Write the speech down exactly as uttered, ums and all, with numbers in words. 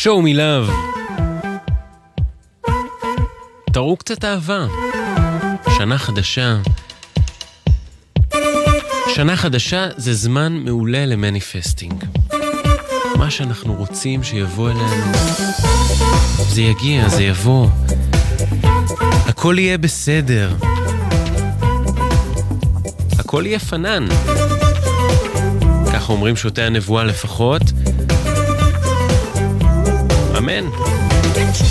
show me love. תראו קצת אהבה. שנה חדשה. שנה חדשה זה זמן מעולה למניפסטינג. מה שאנחנו רוצים שיבוא אלינו, זה יגיע, זה יבוא. הכל יהיה בסדר. הכל יהיה פנן. ככה אומרים שותי הנבואה לפחות. אמן.